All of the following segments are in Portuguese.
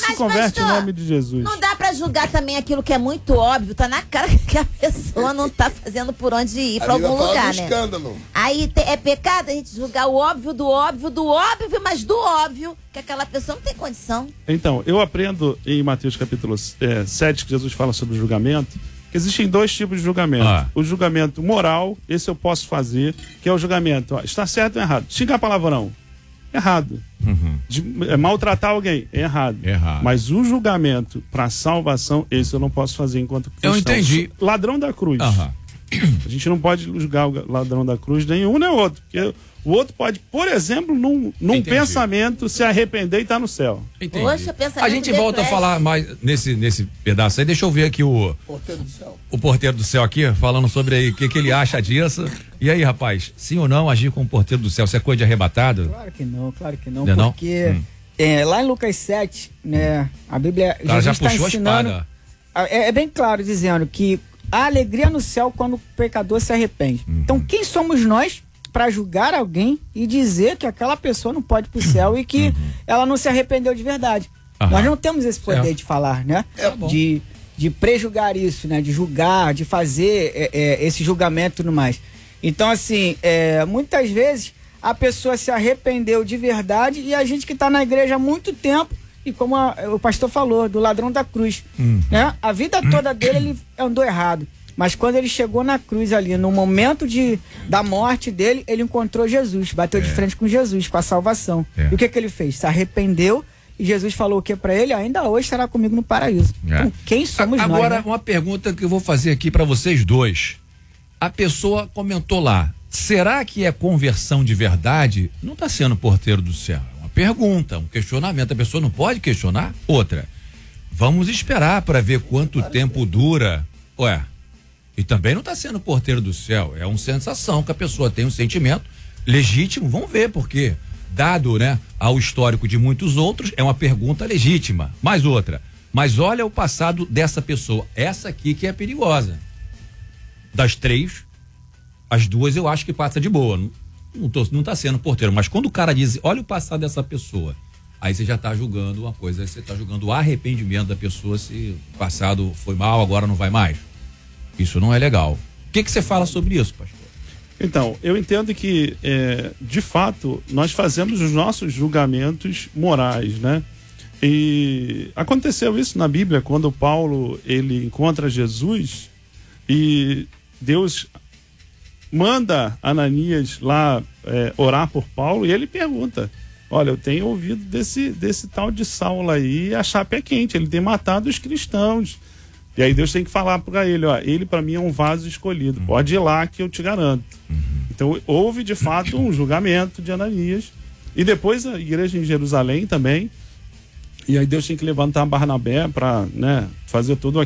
se converte em nome de Jesus. Não dá pra julgar também aquilo que é muito óbvio, tá na cara que a pessoa não tá fazendo por onde ir pra algum lugar, né? Escândalo. Aí é pecado a gente julgar o óbvio, mas do óbvio que aquela pessoa não tem condição. Então, eu aprendo em Mateus capítulo 7, que Jesus fala sobre o julgamento, que existem dois tipos de julgamento. O julgamento moral, esse eu posso fazer, que é o julgamento, está certo ou errado. Xingar palavrão, errado. Maltratar alguém, errado. Mas o julgamento para salvação, esse eu não posso fazer enquanto cristão. Eu entendi. Ladrão da cruz. A gente não pode julgar o ladrão da cruz nenhum nem outro, porque o outro pode, por exemplo, num pensamento, se arrepender e estar no céu. Poxa, a gente volta a falar mais nesse pedaço aí. Deixa eu ver aqui o porteiro do céu aqui, falando sobre aí o que ele acha disso. E aí, rapaz, sim ou não agir como porteiro do céu? Isso é coisa de arrebatado? Claro que não. Não Porque lá em Lucas 7, né, a Bíblia já puxou a espada. É bem claro dizendo que há alegria no céu quando o pecador se arrepende. Então, quem somos nós para julgar alguém e dizer que aquela pessoa não pode ir pro céu e que ela não se arrependeu de verdade? Nós não temos esse poder de falar, né? De prejulgar isso, né? De julgar, de fazer esse julgamento e tudo mais. Então, assim, muitas vezes a pessoa se arrependeu de verdade e a gente que está na igreja há muito tempo, e como o pastor falou, do ladrão da cruz, né? A vida toda dele ele andou errado. Mas quando ele chegou na cruz ali, no momento da morte dele, ele encontrou Jesus, bateu de frente com Jesus, com a salvação. E o que ele fez? Se arrependeu e Jesus falou o que para ele? Ainda hoje estará comigo no paraíso. Então, quem somos nós? Agora, né? uma pergunta que eu vou fazer aqui para vocês dois. A pessoa comentou lá, será que é conversão de verdade? Não está sendo porteiro do céu. É uma pergunta, um questionamento. A pessoa não pode questionar? Outra, vamos esperar para ver quanto tempo dura. E também não está sendo porteiro do céu, é uma sensação que a pessoa tem um sentimento legítimo, vamos ver, porque dado, né, ao histórico de muitos outros, é uma pergunta legítima. Mais outra, mas olha o passado dessa pessoa, essa aqui que é perigosa. Das três, as duas eu acho que passa de boa, não está sendo porteiro, mas quando o cara diz, olha o passado dessa pessoa, aí você já está julgando uma coisa, você está julgando o arrependimento da pessoa, se o passado foi mal, agora não vai mais. Isso não é legal. O que você fala sobre isso, pastor? Então, eu entendo que, de fato, nós fazemos os nossos julgamentos morais, né? E aconteceu isso na Bíblia, quando Paulo, ele encontra Jesus e Deus manda Ananias lá orar por Paulo e ele pergunta, olha, eu tenho ouvido desse tal de Saulo aí, a chapa é quente, ele tem matado os cristãos. E aí Deus tem que falar para ele, ele para mim é um vaso escolhido, pode ir lá que eu te garanto. Então houve de fato um julgamento de Ananias e depois a igreja em Jerusalém também, e aí Deus tem que levantar Barnabé para, né, fazer todo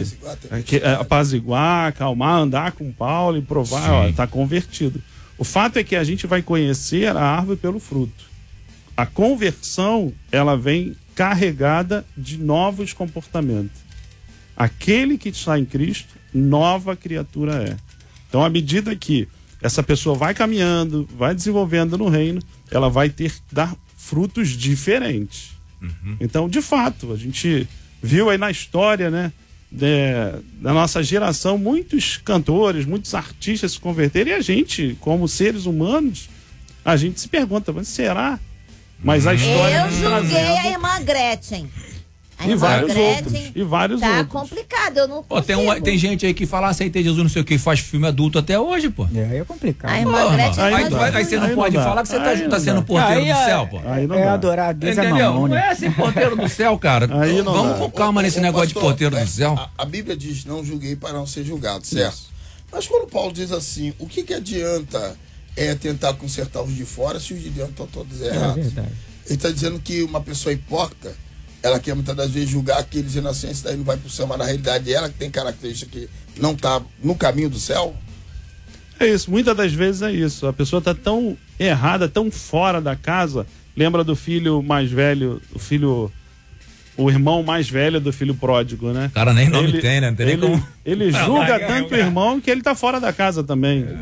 apaziguar, acalmar, andar com Paulo e provar, está convertido. O fato é que a gente vai conhecer a árvore pelo fruto. A conversão, ela vem carregada de novos comportamentos. Aquele que está em Cristo, nova criatura é. Então, à medida que essa pessoa vai caminhando, vai desenvolvendo no reino, ela vai dar frutos diferentes. Então, de fato, a gente viu aí na história, né, da nossa geração, muitos cantores, muitos artistas se converterem, e a gente, como seres humanos, a gente se pergunta, mas será? Mas a história... Eu julguei a irmã Gretchen. E vários outros. Tá complicado, eu não consigo. Tem gente aí que fala, aceitei Jesus, não sei o que, faz filme adulto até hoje, pô. Aí é complicado. A irmã Gretchen aí você não pode falar que você tá sendo porteiro do céu, pô. Adorar a Deus. Entendeu? Não é ser porteiro do céu, cara. Vamos com calma nesse negócio de porteiro do céu. A Bíblia diz, não julguei para não ser julgado, certo? Isso. Mas quando Paulo diz assim, o que adianta tentar consertar os de fora se os de dentro estão todos errados? É verdade. Ele está dizendo que uma pessoa hipócrita, ela quer muitas das vezes julgar aqueles inocentes, daí não vai pro céu, mas na realidade ela que tem característica que não está no caminho do céu. É isso, muitas das vezes é isso. A pessoa está tão errada, tão fora da casa. Lembra do filho mais velho, o irmão mais velho do filho pródigo, né? O cara nem nome tem, né? Não tem nem como... Ele julga tanto o irmão que ele tá fora da casa também.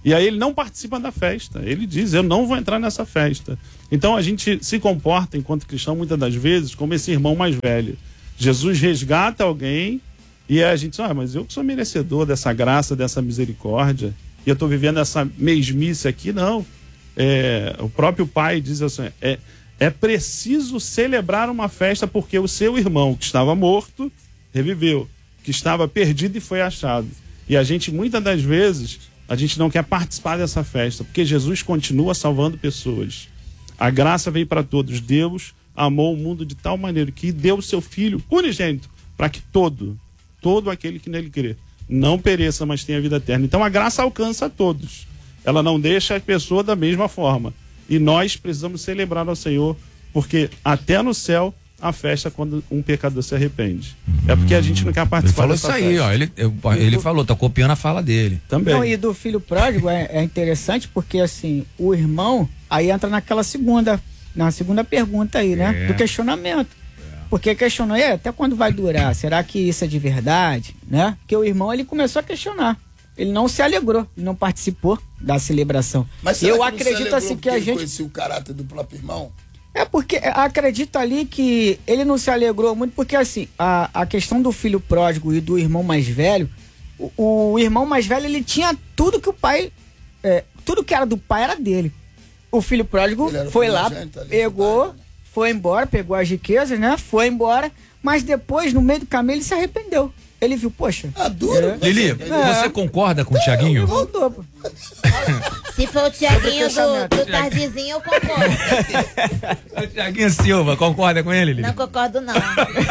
E aí ele não participa da festa. Ele diz, eu não vou entrar nessa festa. Então a gente se comporta, enquanto cristão, muitas das vezes, como esse irmão mais velho. Jesus resgata alguém e a gente diz, mas eu que sou merecedor dessa graça, dessa misericórdia, e eu estou vivendo essa mesmice aqui. Não. O próprio pai diz assim, é preciso celebrar uma festa porque o seu irmão, que estava morto, reviveu, que estava perdido e foi achado. E a gente, muitas das vezes, a gente não quer participar dessa festa, porque Jesus continua salvando pessoas. A graça veio para todos. Deus amou o mundo de tal maneira que deu o seu Filho unigênito, para que todo aquele que nele crê não pereça, mas tenha vida eterna. Então a graça alcança a todos. Ela não deixa a pessoa da mesma forma. E nós precisamos celebrar ao Senhor, porque até no céu a festa quando um pecador se arrepende. É porque a gente não quer participar dessa festa. Ele falou isso aí, ó. Ele falou, tá copiando a fala dele. Também. Não, e do filho pródigo é interessante porque, assim, o irmão aí entra na segunda pergunta aí, né? Do questionamento. Porque questionou, até quando vai durar? Será que isso é de verdade? Né? Porque o irmão, ele começou a questionar. Ele não se alegrou, ele não participou da celebração. Mas eu acredito assim que a gente conhecia o caráter do próprio irmão? É porque acredito ali que ele não se alegrou muito, porque assim, a questão do filho pródigo e do irmão mais velho, o irmão mais velho, ele tinha tudo que o pai, tudo que era do pai era dele. O filho pródigo foi lá, pegou, foi embora, pegou as riquezas, né? Foi embora, mas depois, no meio do caminho, ele se arrependeu. Ele viu, poxa. Duro. Lili, você concorda com o Thiaguinho? Voltou, pô. Se for o Thiaguinho do Tardizinho, eu concordo. O Thiaguinho Silva, concorda com ele, Lili? Não concordo, não.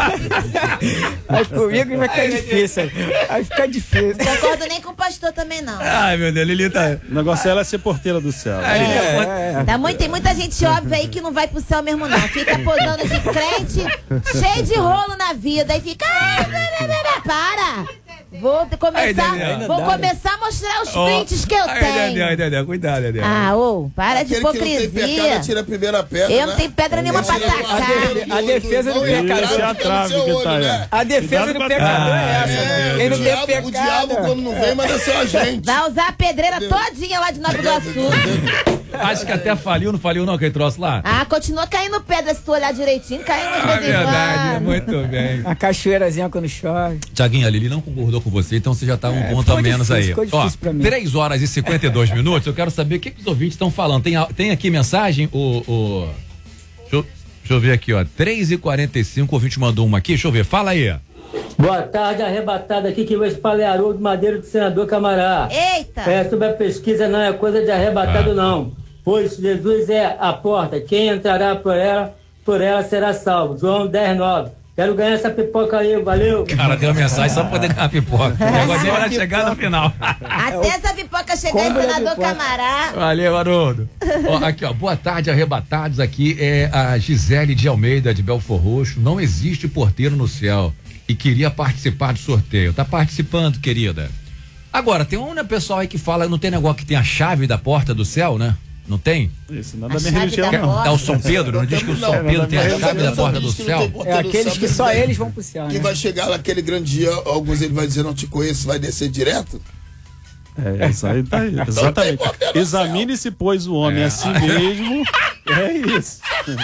Mas comigo vai ficar difícil. Vai ficar difícil. Não concordo nem com o pastor também, não. Ai, meu Deus, Lili tá... O negócio dela é ser porteira do céu. Tem muita gente óbvia aí que não vai pro céu mesmo, não. Fica posando de crente, cheio de rolo na vida. E fica... Para! Vou começar a mostrar os prints que eu tenho. Cuidado, Dedé. Para de hipocrisia. Que não tem pecado, tira a primeira pedra, eu não tenho pedra nenhuma pra atacar. A defesa do pecador. A defesa do pecador é essa. Quem não tem pecado. O diabo, quando não vem, manda ser a gente. Vai usar a pedreira todinha lá de Nova Iguaçu. Acho que até faliu, não faliu não, aquele troço lá? Continua caindo pedra se tu olhar direitinho, caindo umas vezes. Verdade, muito bem. A cachoeirazinha quando chove. Tiaguinho, a Lili não concordou com você, então você já tá um ponto a menos aí. Ficou difícil pra mim. 3 horas e 52 minutos, eu quero saber o que os ouvintes estão falando. Tem aqui mensagem? Deixa eu ver aqui, ó. 3h45, o ouvinte mandou uma aqui, deixa eu ver, fala aí. Boa tarde, arrebatado aqui que o espalharam de Madeira do senador Camará. Eita! Sobre a pesquisa não é coisa de arrebatado não, pois Jesus é a porta, quem entrará por ela será salvo. João 10:9. Quero ganhar essa pipoca aí, valeu. Cara, deu uma mensagem só pra poder ganhar a pipoca. O negócio vai chegar no final. Até essa pipoca chegar em senador Camará. Valeu, Haroldo. Aqui, ó, boa tarde, arrebatados. Aqui é a Gisele de Almeida, de Belfor Roxo. Não existe porteiro no céu. E queria participar do sorteio. Tá participando, querida. Agora, tem um pessoal aí que fala, não tem negócio que tem a chave da porta do céu, né? Não tem? Isso, não é da minha religião, não. É o São Pedro, não diz que o São Pedro tem a chave da porta do céu? É aqueles que só eles vão pro céu, né? Que vai chegar naquele grande dia, alguns ele vai dizer, não te conheço, vai descer direto? Isso aí tá aí. Exatamente. Examine-se, pois, o homem a si mesmo. É isso.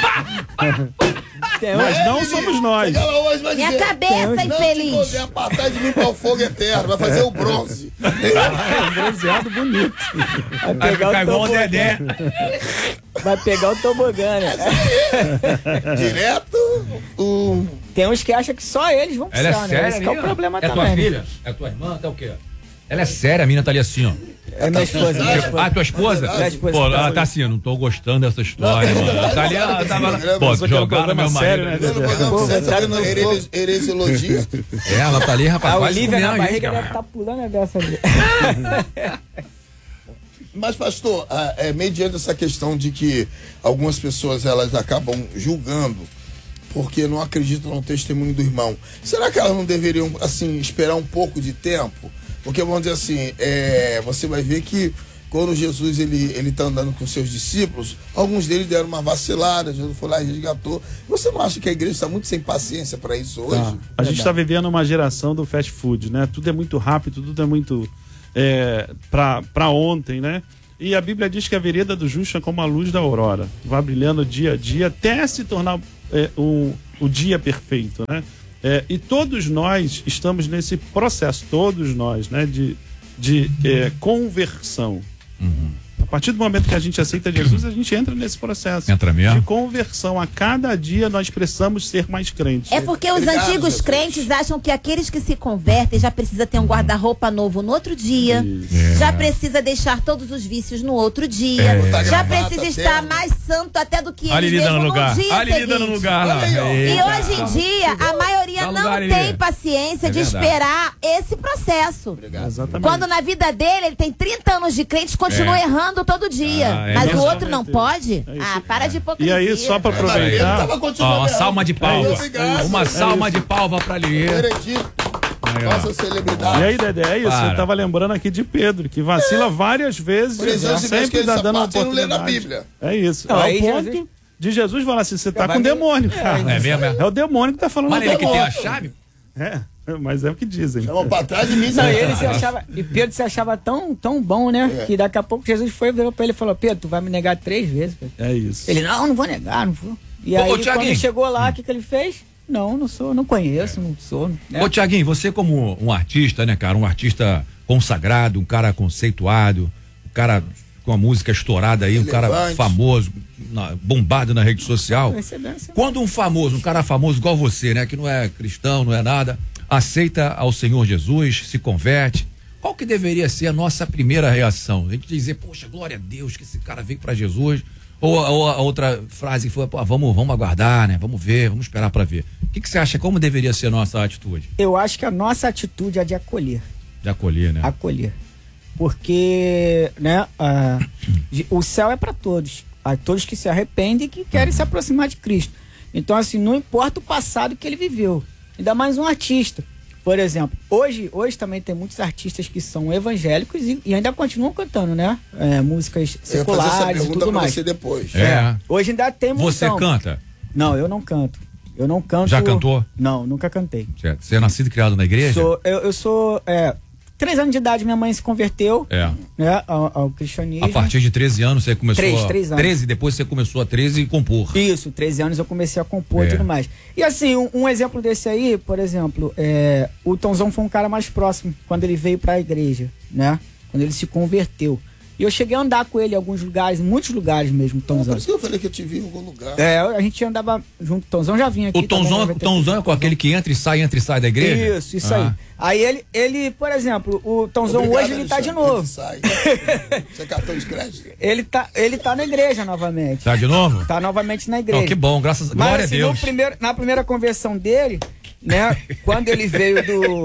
Mas não somos nós. Minha cabeça, infeliz. Não te apartar de mim para o fogo eterno. Vai fazer o bronze. Um bronzeado bonito. Vai pegar igual o Dedé. Vai pegar o tobogã, né? Direto. Tem uns que acham que só eles vão pro céu, né? Séria, esse que é o problema também. É tua filha? É tua irmã? Tá o quê? Ela é séria, a menina tá ali assim, ó. É minha esposa. Tua esposa? Pô, ela tá assim, eu não tô gostando dessa história, mano. Tá ali, ela tava... Pô, jogaram meu marido. Heresiologia. Ela tá ali, rapaz. A Olivia na barriga deve estar pulando a dessa ali. Mas, pastor, mediante essa questão de que algumas pessoas elas acabam julgando porque não acreditam no testemunho do irmão, será que elas não deveriam, assim, esperar um pouco de tempo? Porque, vamos dizer assim, você vai ver que quando Jesus ele tá andando com seus discípulos, alguns deles deram uma vacilada, Jesus foi lá e resgatou. Você não acha que a igreja está muito sem paciência para isso hoje? A gente está vivendo uma geração do fast food, né? Tudo é muito rápido, tudo é muito para ontem, né? E a Bíblia diz que a vereda do justo é como a luz da aurora, vai brilhando dia a dia até se tornar o dia perfeito, né? E todos nós estamos nesse processo, todos nós, né? De conversão. A partir do momento que a gente aceita Jesus, a gente entra nesse processo de conversão. A cada dia nós precisamos ser mais crentes. É porque os antigos crentes acham que aqueles que se convertem já precisa ter um guarda-roupa novo no outro dia, já precisa deixar todos os vícios no outro dia, já precisa estar mais santo até do que eles mesmo no dia seguinte. E hoje em dia, a maioria não tem paciência de esperar esse processo. Quando na vida dele, ele tem 30 anos de crente e continua errando todo dia. Mas o outro não pode? Para de hipocrisia. E aí, só pra aproveitar, uma salva de palmas. Uma salva de palmas pra Lili. Nossa celebridade. E aí, Dedé, é isso. Eu tava lembrando aqui de Pedro, que vacila várias vezes, sempre tá dando uma oportunidade. Na Bíblia. É isso. Ao ponto de Jesus falar assim, você tá com demônio, cara. É mesmo? É o demônio que tá falando. Mas ele que tem a chave? Mas é o que dizem. Vamos pra trás de mim. E Pedro se achava tão bom, né? Que daqui a pouco Jesus virou pra ele e falou: Pedro, tu vai me negar 3 vezes. Pedro. É isso. Ele, não vou negar, não vou. E aí, quando ele chegou lá, o que ele fez? Não sou, não conheço, não sou. Ô, Tiaguinho, você como um artista, né, cara? Um artista consagrado, um cara conceituado, um cara com a música estourada aí, um cara famoso, bombado na rede social. Quando um cara famoso igual você, né? Que não é cristão, não é nada, aceita ao Senhor Jesus, se converte, qual que deveria ser a nossa primeira reação? A gente dizer, poxa, glória a Deus que esse cara veio para Jesus, ou a outra frase foi, pô, vamos aguardar, né? Vamos ver, vamos esperar para ver. O que você acha, como deveria ser a nossa atitude? Eu acho que a nossa atitude é de acolher. De acolher, né? Acolher. Porque, né, o céu é para todos. A todos que se arrependem e que querem se aproximar de Cristo. Então, assim, não importa o passado que ele viveu. Ainda mais um artista. Por exemplo, hoje também tem muitos artistas que são evangélicos e ainda continuam cantando, né? Músicas seculares e tudo mais. Você depois. Hoje ainda tem muito. Você canta? Não, eu não canto. Eu não canto. Já cantou? Não, nunca cantei. Certo. Você é nascido e criado na igreja? Eu sou 3 anos de idade minha mãe se converteu, né, ao cristianismo. A partir de 13 anos você começou 3 anos. 13, depois você começou a 13 e compor. Isso, 13 anos eu comecei a compor e tudo mais. E assim, um exemplo desse aí, por exemplo, o Tonzão foi um cara mais próximo quando ele veio pra igreja, né? Quando ele se converteu. E eu cheguei a andar com ele em alguns lugares, muitos lugares mesmo, Tonzão. Por isso que eu falei que eu te vi em algum lugar. A gente andava junto, Tonzão já vinha aqui. O Tonzão é com aquele que entra e sai da igreja? Isso aí. Aí ele, por exemplo, o Tonzão hoje ele tá de novo. Você cartão de crédito? Ele tá na igreja novamente. Tá de novo? Tá novamente na igreja. Que bom, glória a Deus. Na primeira conversão dele, né, quando ele veio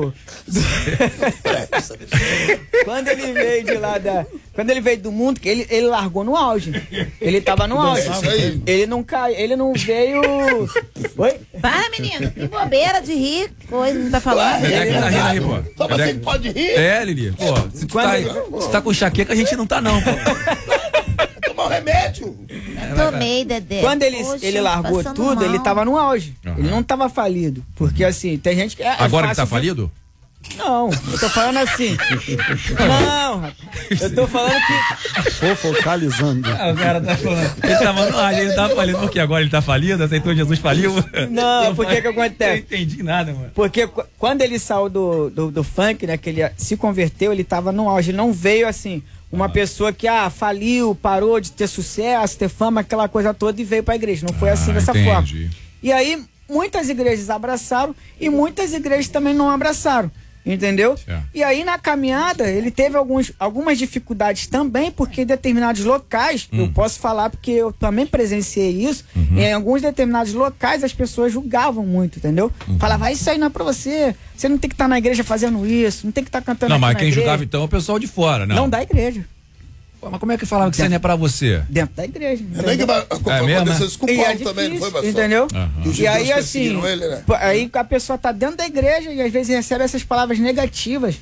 quando ele veio de lá quando ele veio do mundo, que ele largou no auge. Ele tava no auge. Ele não veio. Oi? Para, menino. Que bobeira de rir. Coisa não tá falando. Tá rindo aí, pô. Só você que pode rir. Lili. Pô, se tá com enxaqueca, a gente não tá, não, pô. Tomar um remédio. Tomei, Dedé. Quando ele largou tudo, mal. Ele tava no auge. Ele não tava falido. Porque assim, tem gente que. Agora ele tá falido? Não, eu tô falando assim. Não, eu tô falando que. Focalizando. O cara tá falando. Ele tava no auge, ele tava falido. Por quê? Agora ele tá falido? Aceitou Jesus faliu? Não, por que acontece? Eu não entendi nada, mano. Porque quando ele saiu do funk, né, que ele se converteu, ele tava no auge. Ele não veio assim. Uma pessoa que faliu, parou de ter sucesso, ter fama, aquela coisa toda e veio pra igreja. Não foi assim dessa forma. E aí, muitas igrejas abraçaram e muitas igrejas também não abraçaram. Entendeu? E aí, na caminhada, ele teve algumas dificuldades também, porque em determinados locais, eu posso falar porque eu também presenciei isso, em alguns determinados locais as pessoas julgavam muito, entendeu? Falava, isso aí não é pra você não tem que estar na igreja fazendo isso, não tem que estar cantando. Não, mas quem julgava então é o pessoal de fora, não? Não da igreja. Mas como é que falava que isso não é pra você? Dentro da igreja. Aconteceu isso com o Paulo também, não foi, pastor? Entendeu? E aí assim, ele, né? aí a pessoa tá dentro da igreja e às vezes recebe essas palavras negativas,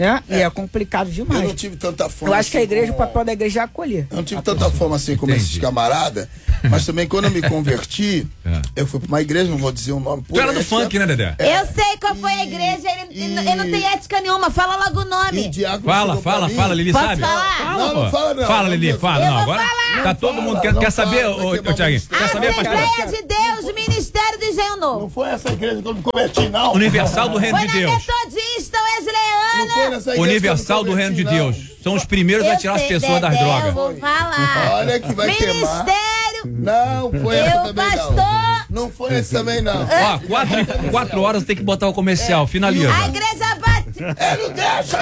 né? E é complicado demais. Eu não tive tanta fome. Eu acho que a igreja, como... o papel da igreja é acolher. Eu não tive tanta fome assim como esses camaradas, mas também quando eu me converti, eu fui pra uma igreja, não vou dizer o nome. Tu era do funk, né, Dedé? Eu sei qual foi a igreja, ele não tem ética nenhuma, fala logo o nome. Fala, Lili, Posso sabe? falar? Não fala não. Fala, Lili, fala. Eu Não, vou agora falar. tá todo mundo quer saber, ô Thiaguinho, quer saber, pastor? Assembleia de Deus, Ministério do Engenho Novo. Não foi essa igreja que eu me converti, não. Universal do Reino Foi de na Deus. Metodista, Não foi Wesleyana. nessa igreja Universal que eu do me Reino de converti, não. Deus. São os primeiros a tirar as pessoas das Eu drogas. vou falar. Olha que vai queimar. Ministério. Não foi essa Eu, também, pastor. não. Não foi esse também, não. Ó, 4 horas tem que botar o comercial. Finaliza. A igreja bate. Não deixa.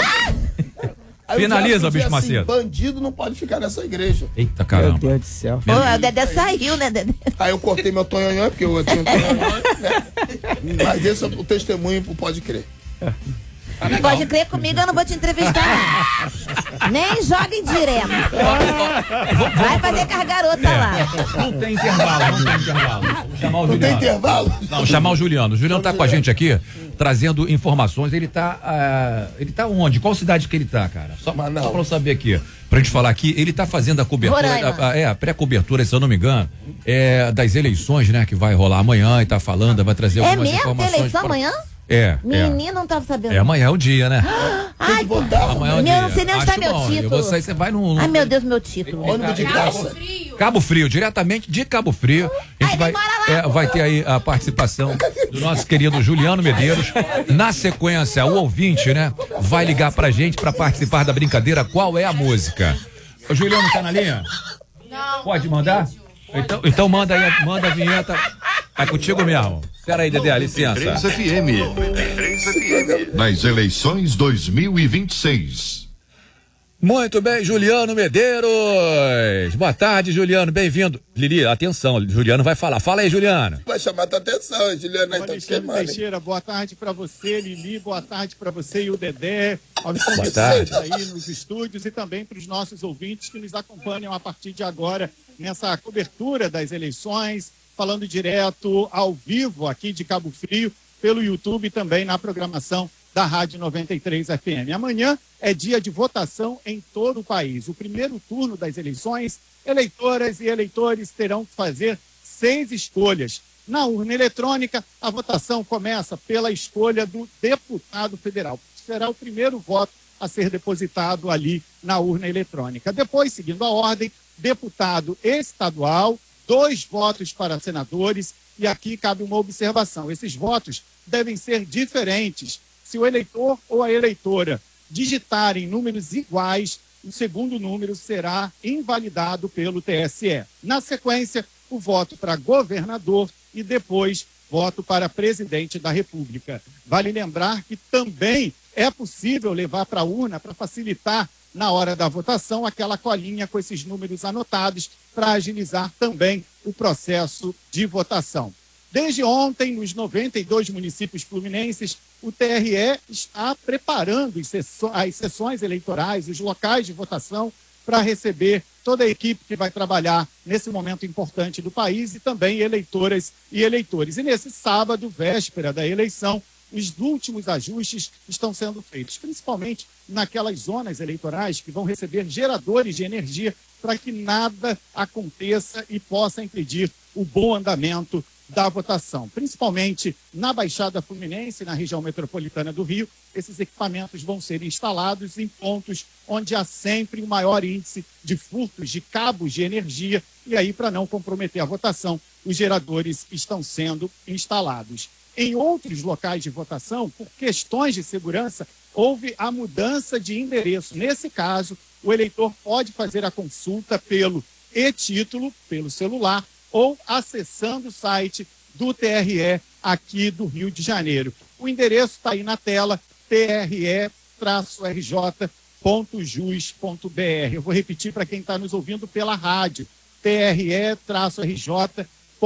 Aí Finaliza, o diabo bicho dizia Macedo. Bandido não pode ficar nessa igreja. Eita, Meu caramba. Deus do céu. Pô, o Dedé saiu, né, Dedé? Aí eu cortei meu tonhonhão, porque eu tinha um tonhonhão, né? Mas esse é o testemunho pro Pode Crer. Pode crer comigo, eu não vou te entrevistar. Não. Nem joga em direto. Vai fazer com as garotas lá. Não tem intervalo. Vamos chamar o Não tem Juliano. intervalo? Não, chamar o Juliano. O Juliano tá com a gente aqui, trazendo informações. Ele tá onde? Qual cidade que ele tá, cara? Só pra eu saber aqui. Pra gente falar aqui, ele tá fazendo a cobertura, a pré-cobertura, se eu não me engano, das eleições, né, que vai rolar amanhã e tá falando, vai trazer algumas É mesmo? Tem informações. eleição amanhã? Menino, não tava sabendo. Amanhã é o dia, né? Ai, Amanhã é o eu dia. não sei nem onde tá Acho meu bom. título. Você vai no... Ai, meu Deus, meu título. Ônibus de graça. Cabo Frio, diretamente de Cabo Frio. A gente vai ter aí a participação do nosso querido Juliano Medeiros. Na sequência, o ouvinte, né, vai ligar pra gente pra participar da brincadeira. Qual é a música? O Juliano tá na linha? Não. Pode mandar? Então manda aí, manda a vinheta. É contigo mesmo. Espera aí, Dedé, licença. 93 FM. Nas eleições 2026. Muito bem, Juliano Medeiros. Boa tarde, Juliano, bem-vindo. Lili, atenção, Juliano vai falar. Fala aí, Juliano. Vai chamar tua atenção, Juliano. Aí tá queimando. Teixeira, boa tarde pra você, Lili, boa tarde pra você e o Dedé. Aos Boa tarde. aí nos estúdios e também para os nossos ouvintes que nos acompanham a partir de agora nessa cobertura das eleições, falando direto ao vivo aqui de Cabo Frio, pelo YouTube e também na programação da Rádio 93 FM. Amanhã é dia de votação em todo o país. O primeiro turno das eleições, eleitoras e eleitores terão que fazer 6 escolhas. Na urna eletrônica, a votação começa pela escolha do deputado federal. Será o primeiro voto a ser depositado ali na urna eletrônica. Depois, seguindo a ordem, deputado estadual, 2 votos para senadores, e aqui cabe uma observação. Esses votos devem ser diferentes. Se o eleitor ou a eleitora digitarem números iguais, o segundo número será invalidado pelo TSE. Na sequência, o voto para governador e depois voto para presidente da República. Vale lembrar que também é possível levar para a urna para facilitar na hora da votação aquela colinha com esses números anotados para agilizar também o processo de votação. Desde ontem, nos 92 municípios fluminenses, o TRE está preparando as sessões eleitorais, os locais de votação, para receber toda a equipe que vai trabalhar nesse momento importante do país e também eleitoras e eleitores. E nesse sábado, véspera da eleição, os últimos ajustes estão sendo feitos, principalmente naquelas zonas eleitorais que vão receber geradores de energia para que nada aconteça e possa impedir o bom andamento da votação. Principalmente na Baixada Fluminense, na região metropolitana do Rio, esses equipamentos vão ser instalados em pontos onde há sempre um maior índice de furtos de cabos de energia e aí, para não comprometer a votação, os geradores estão sendo instalados. Em outros locais de votação, por questões de segurança, houve a mudança de endereço. Nesse caso, o eleitor pode fazer a consulta pelo e-título, pelo celular, ou acessando o site do TRE aqui do Rio de Janeiro. O endereço está aí na tela, tre-rj.jus.br. Eu vou repetir para quem está nos ouvindo pela rádio, tre-rj.jus.br.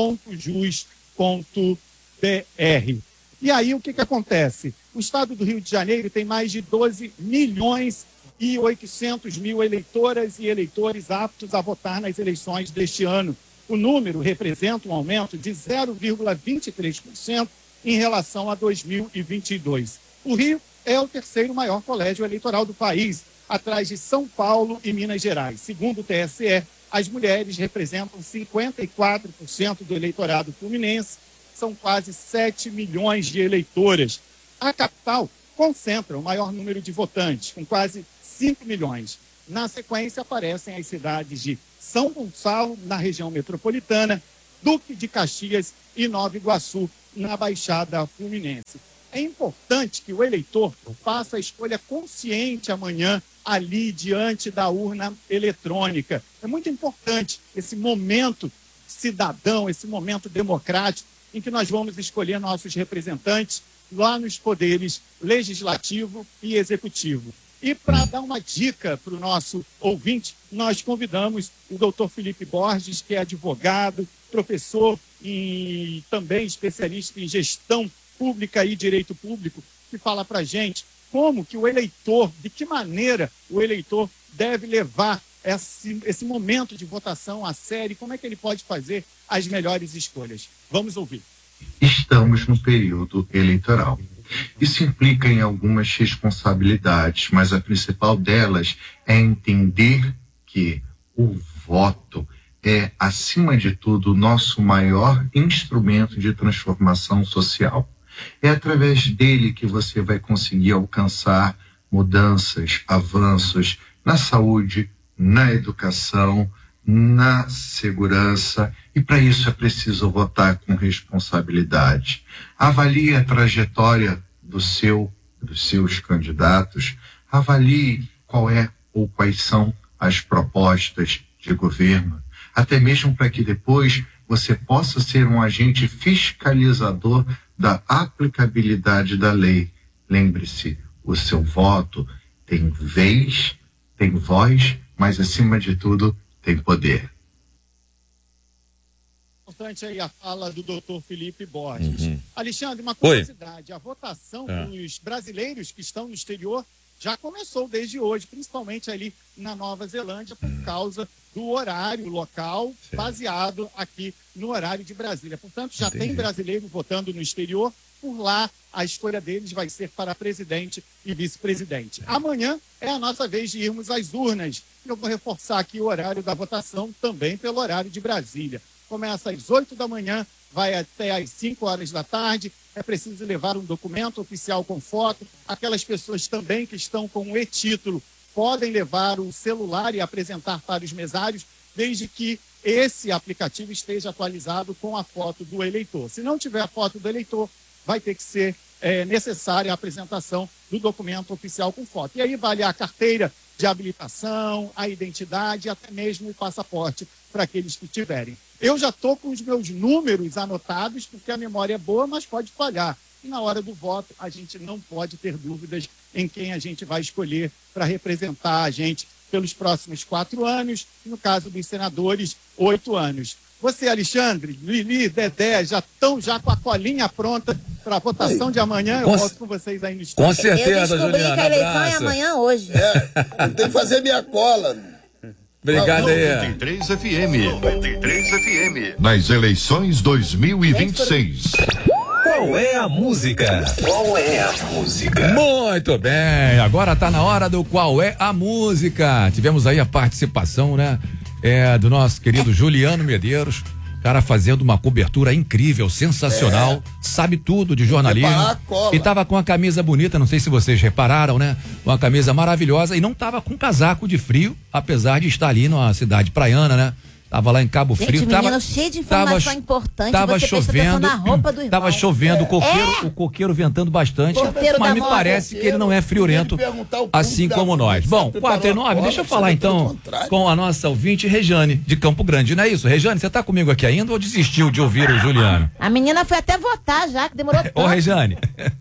E aí o que acontece? O estado do Rio de Janeiro tem mais de 12 milhões e 800 mil eleitoras e eleitores aptos a votar nas eleições deste ano. O número representa um aumento de 0,23% em relação a 2022. O Rio é o terceiro maior colégio eleitoral do país, atrás de São Paulo e Minas Gerais. Segundo o TSE, as mulheres representam 54% do eleitorado fluminense, são quase 7 milhões de eleitoras. A capital concentra o maior número de votantes, com quase 5 milhões. Na sequência, aparecem as cidades de São Gonçalo, na região metropolitana, Duque de Caxias e Nova Iguaçu, na Baixada Fluminense. É importante que o eleitor faça a escolha consciente amanhã, ali diante da urna eletrônica. É muito importante esse momento cidadão, esse momento democrático, em que nós vamos escolher nossos representantes lá nos poderes legislativo e executivo. E para dar uma dica para o nosso ouvinte, nós convidamos o doutor Felipe Borges, que é advogado, professor e também especialista em gestão pública e direito público, que fala para a gente como que o eleitor, de que maneira o eleitor deve levar esse momento de votação a sério, como é que ele pode fazer as melhores escolhas. Vamos ouvir. Estamos no período eleitoral. Isso implica em algumas responsabilidades, mas a principal delas é entender que o voto é, acima de tudo, o nosso maior instrumento de transformação social. É através dele que você vai conseguir alcançar mudanças, avanços na saúde, na educação, na segurança, e para isso é preciso votar com responsabilidade. Avalie a trajetória dos seus candidatos, avalie qual é ou quais são as propostas de governo, até mesmo para que depois você possa ser um agente fiscalizador da aplicabilidade da lei. Lembre-se, o seu voto tem vez, tem voz, mas acima de tudo tem poder. Importante aí a fala do doutor Felipe Borges. Alexandre, uma curiosidade, a votação dos brasileiros que estão no exterior já começou desde hoje, principalmente ali na Nova Zelândia, por causa do horário local, baseado aqui no horário de Brasília. Portanto, já tem brasileiro votando no exterior. Por lá, a escolha deles vai ser para presidente e vice-presidente. Amanhã é a nossa vez de irmos às urnas. Eu vou reforçar aqui o horário da votação, também pelo horário de Brasília. Começa às 8 da manhã, vai até às 5 horas da tarde. É preciso levar um documento oficial com foto. Aquelas pessoas também que estão com o e-título podem levar o celular e apresentar para os mesários, desde que esse aplicativo esteja atualizado com a foto do eleitor. Se não tiver a foto do eleitor, vai ter que ser necessária a apresentação do documento oficial com foto. E aí vale a carteira de habilitação, a identidade e até mesmo o passaporte para aqueles que tiverem. Eu já estou com os meus números anotados, porque a memória é boa, mas pode falhar. E na hora do voto, a gente não pode ter dúvidas em quem a gente vai escolher para representar a gente pelos próximos 4 anos, e no caso dos senadores, 8 anos. Você, Alexandre, Lili, Dedé, já estão com a colinha pronta para a votação de amanhã. Eu volto com vocês aí no estúdio. Com certeza, Juliana. Eu descobri que a eleição é amanhã hoje. Eu tenho que fazer minha cola. Obrigado aí. 93 FM. 93 FM. Nas eleições 2026. Qual é a música? Qual é a música? Muito bem, agora tá na hora do Qual é a Música. Tivemos aí a participação, né? Do nosso querido Juliano Medeiros, cara fazendo uma cobertura incrível, sensacional, sabe tudo de jornalismo. E tava com a camisa bonita, não sei se vocês repararam, né? Uma camisa maravilhosa e não tava com casaco de frio, apesar de estar ali numa cidade praiana, né? Tava lá em Cabo Frio. Menino, cheio de informação importante. Tava você chovendo. Na roupa do irmão. Tava chovendo, o coqueiro ventando bastante. Mas me parece que ele não é friorento, assim como nós. Bom, 4 e 9, deixa eu falar então com a nossa ouvinte Rejane, de Campo Grande. Não é isso? Rejane, você tá comigo aqui ainda ou desistiu de ouvir o Juliano? A menina foi até votar já, que demorou tanto. Ô, Rejane.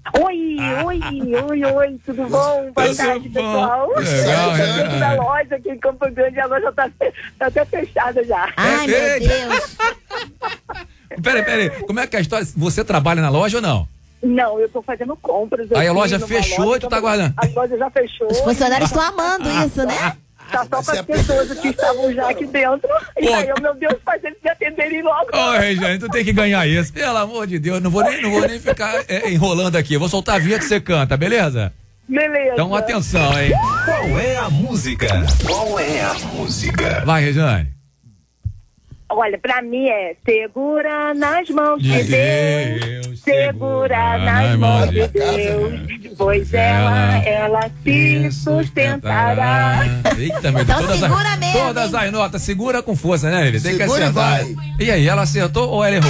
Oi, tudo bom? Boa tarde, pessoal. Legal, eu da loja aqui em Campo Grande, a loja tá até fechada já. Ai, meu Deus. Peraí, como é que é a história? Você trabalha na loja ou não? Não, eu tô fazendo compras. Aí a loja fechou e tu tá guardando? A loja já fechou. Os funcionários estão amando isso, né? Tá só para as pessoas que estavam já aqui dentro. E aí, meu Deus, faz eles me atenderem logo. Ô, Regiane, tu tem que ganhar isso. Pelo amor de Deus, não vou nem ficar enrolando aqui. Eu vou soltar a vinheta e você canta, beleza? Beleza. Então, atenção, hein? Qual é a música? Qual é a música? Vai, Rejane. Olha, pra mim é segura nas mãos de Deus, segura nas mãos de Deus, pois ela se sustentará. Eita, meu Então Deus, segura mesmo, todas as notas, segura com força, né, ele? Tem que Segura e acertar. vai. E aí, ela acertou ou ela errou?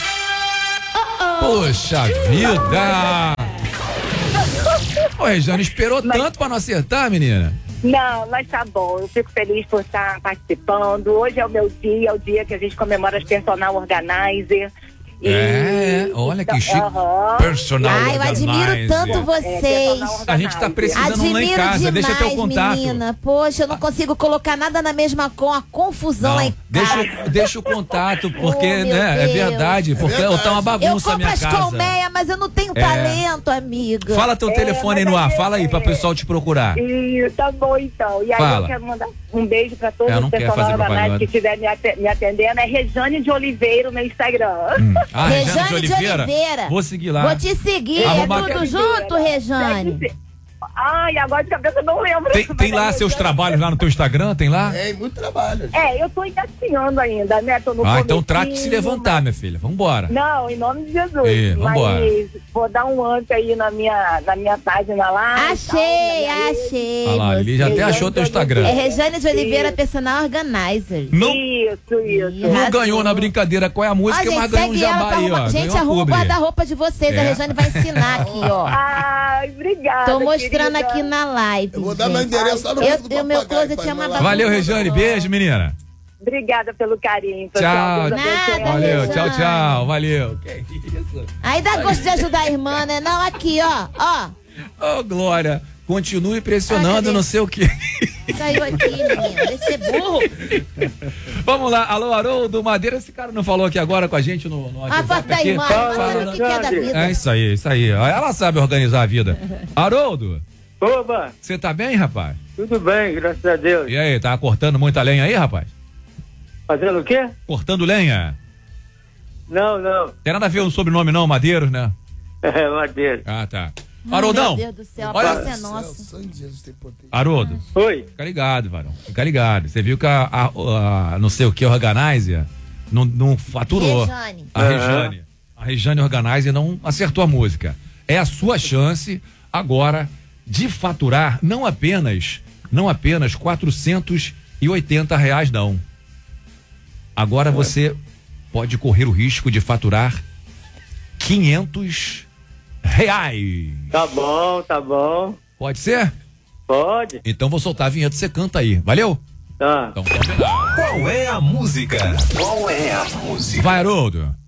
Poxa vida! Ô, Rejane, esperou tanto pra não acertar, menina? Não, mas tá bom, eu fico feliz por estar participando. Hoje é o meu dia, é o dia que a gente comemora as personal organizer. Olha que chique. Personal Ai, eu admiro organizer. tanto vocês. A gente tá precisando um lá em Admiro casa, demais, deixa teu contato. menina. Poxa, eu não consigo colocar nada na mesma com a confusão lá em casa. Deixa o contato, porque, Oh, meu né, é Deus. verdade, porque tá uma Eu bagunça a compro minha as casa. colmeias, mas eu não tenho talento, amiga. Fala teu telefone aí no ar, fala aí pra pessoal te procurar. E tá bom então. E aí Fala. eu quero mandar um beijo pra todos não os quer personal fazer organizer propaganda. que estiver me atendendo. É Rejane de Oliveira no Instagram. Ah, Rejane de Oliveira. Vou seguir lá. Vou te seguir, Arroba- é tudo junto, Rejane. Ai, agora de cabeça eu não lembro. Tem lá seus trabalhos lá no teu Instagram, tem lá? É, muito trabalho. Eu tô engatinhando ainda, né? Tô no Então comecinho, trate de se levantar, minha filha. Vambora. Não, em nome de Jesus. Vambora. Mas vou dar um up aí na minha página lá. Achei. Olha lá, ele já até achou teu Instagram. É Rejane de Oliveira, personal organizer. Isso. Não ganhou na brincadeira qual é a música, mas ganhou um jabá aí, ó. Gente, Ganhou arruma o publi. guarda-roupa de vocês. A Rejane vai ensinar aqui, ó. Ai, obrigada. Tô mostrando querida. aqui na live. Eu vou dar meu endereço lá no Eu, fundo do meu papagaio, closet pai, é uma vai lá. bagunça. Valeu, Rejane. Beijo, menina. Obrigada pelo carinho, pessoal. Tchau. Deus abençoe. Nada, Valeu, Rejane. tchau. Valeu. Que isso? Aí dá gosto de ajudar a irmã, né? Não, aqui, ó. Ô, Glória, continue pressionando, cadê? não sei o quê. Saiu aqui, menina. Deve ser burro. Vamos lá, alô, Haroldo Madeira. Esse cara não falou aqui agora com a gente no A WhatsApp foto da aqui? irmã. A irmã sabe o que é da vida. É isso aí. Ela sabe organizar a vida. Haroldo, Oba, você tá bem, rapaz? tudo bem, graças a Deus. E aí, tá cortando muita lenha aí, rapaz? Fazendo o quê? Cortando lenha? Não. Tem nada a ver o sobrenome não, Madeiros, né? É, Madeira. Ah, tá. Ai, Haroldão, meu Deus do céu, a olha- praça é nossa. Haroldo, Oi. fica ligado, varão. Fica ligado. Você viu que a não sei o que, Organizer, não faturou. Rejane. A Rejane Organizer não acertou a música. É a sua chance agora de faturar não apenas R$480, não. Agora você pode correr o risco de faturar R$500. Tá bom. Pode ser? Pode. Então vou soltar a vinheta e você canta aí. Valeu? Tá. Então combinado. Qual é a música? Qual é a música? Vai, Haroldo.